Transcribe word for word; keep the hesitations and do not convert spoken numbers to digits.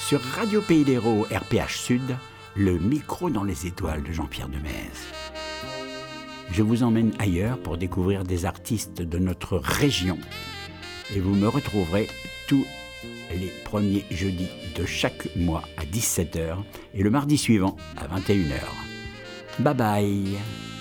Sur Radio Pays d'Hérault, R P H Sud, le micro dans les étoiles de Jean-Pierre Demez. Je vous emmène ailleurs pour découvrir des artistes de notre région. Et vous me retrouverez tous les premiers jeudis de chaque mois à dix-sept heures et le mardi suivant à vingt et une heures. Bye bye.